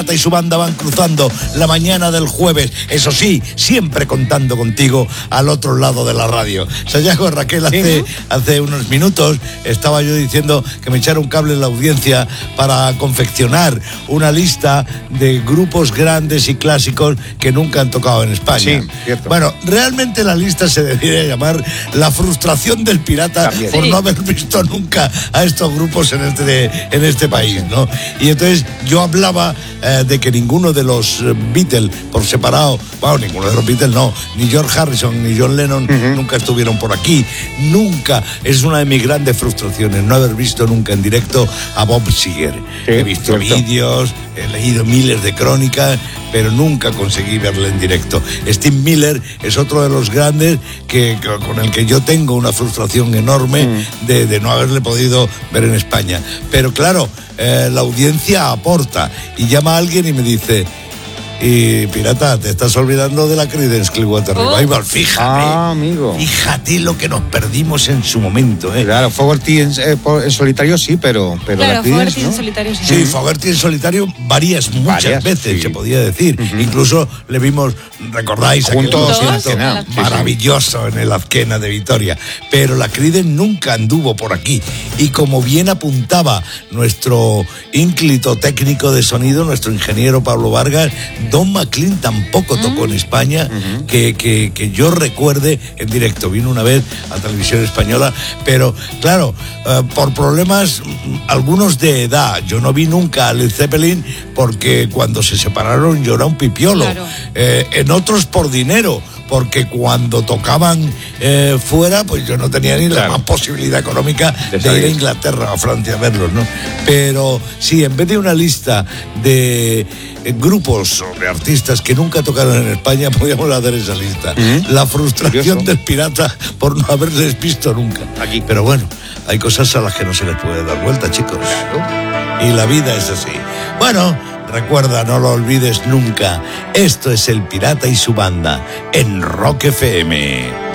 y su banda van cruzando la mañana del jueves, eso sí, siempre contando contigo al otro lado de la radio. Sayago, Raquel, hace unos minutos estaba yo diciendo que me echara un cable en la audiencia para confeccionar una lista de grupos grandes y clásicos que nunca han tocado en España. Sí, cierto. Bueno, realmente la lista se debería llamar La frustración del pirata por no haber visto nunca a estos grupos en este país, ¿no? Y entonces yo hablaba de que ninguno de los Beatles por separado, bueno, ninguno de los Beatles no, ni George Harrison ni John Lennon nunca estuvieron por aquí, nunca. Es una de mis grandes frustraciones no haber visto nunca en directo a Bob Seger. He visto vídeos, he leído miles de crónicas, pero nunca conseguí verle en directo. Steve Miller es otro de los grandes con el que yo tengo una frustración enorme de no haberle podido ver en España. Pero claro, la audiencia aporta y llama a alguien y me dice: pirata, te estás olvidando de la Creedence Clearwater Revival. Fíjate, amigo. Fíjate lo que nos perdimos en su momento. Claro, Fogerty en solitario sí, pero claro, la Creedence, Fogerty ¿no? en solitario sí. Sí, Fogerty en solitario muchas veces, sí. se podía decir. Incluso le vimos, recordáis, aquel Juntos, concierto sí, maravilloso en el Azquena de Vitoria. Pero la Creedence nunca anduvo por aquí. Y como bien apuntaba nuestro ínclito técnico de sonido, nuestro ingeniero Pablo Vargas, Don McLean tampoco tocó en España, que yo recuerde en directo. Vino una vez a Televisión Española, pero claro, por problemas algunos de edad. Yo no vi nunca a Led Zeppelin porque cuando se separaron yo era un pipiolo. Claro. En otros por dinero, porque cuando tocaban fuera, pues yo no tenía ni la más posibilidad económica de ir a Inglaterra o a Francia a verlos, ¿no? Pero sí, en vez de una lista de grupos o de artistas que nunca tocaron en España, podíamos hacer esa lista. La frustración del pirata por no haberles visto nunca. Aquí. Pero bueno, hay cosas a las que no se les puede dar vuelta, chicos. Claro. Y la vida es así. Bueno, recuerda, no lo olvides nunca. Esto es El Pirata y su banda en Rock FM.